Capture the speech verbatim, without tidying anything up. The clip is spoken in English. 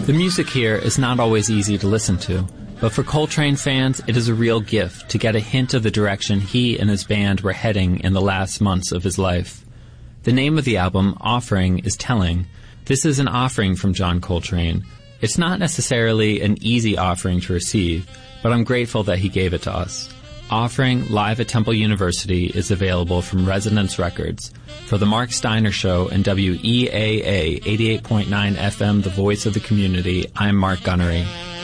The music here is not always easy to listen to, but for Coltrane fans, it is a real gift to get a hint of the direction he and his band were heading in the last months of his life. The name of the album, Offering, is telling. This is an offering from John Coltrane. It's not necessarily an easy offering to receive, but I'm grateful that he gave it to us. Offering, live at Temple University, is available from Resonance Records. For The Mark Steiner Show and W E A A eighty-eight point nine F M, the voice of the community, I'm Mark Gunnery.